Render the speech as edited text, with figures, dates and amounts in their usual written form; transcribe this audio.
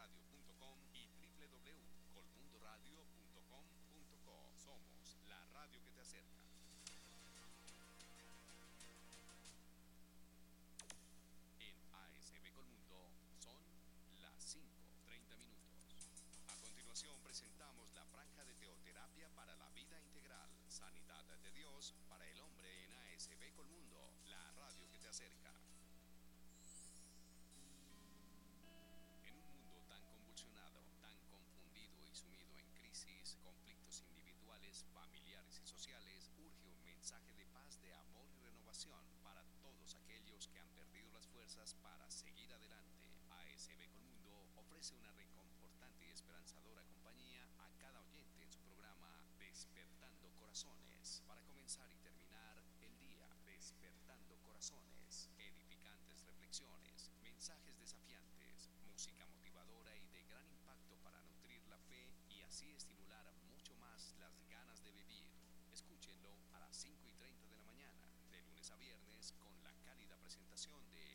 colmundoradio.com y www.colmundoradio.com.co. Somos la radio que te acerca. En ASB Colmundo son las 5:30. A continuación presentamos la franja de teoterapia para la vida integral, sanidad de Dios para el hombre en ASB Colmundo, la radio que te acerca. En un mundo tan convulsionado, tan confundido y sumido en crisis, conflictos individuales, familiares y sociales, urge un mensaje de paz, de amor y renovación para todos aquellos que han perdido las fuerzas para seguir adelante. ASB Colmundo ofrece una reconfortante y esperanzadora compañía a cada oyente en su programa Despertando Corazones, para comenzar y terminar el día. Despertando Corazones, edificantes reflexiones, mensajes desafiantes, música motivadora y de gran impacto para nutrir la fe y así estimular mucho más las ganas de vivir. Escúchenlo a las 5:30 de la mañana, de lunes a viernes, con la cálida presentación de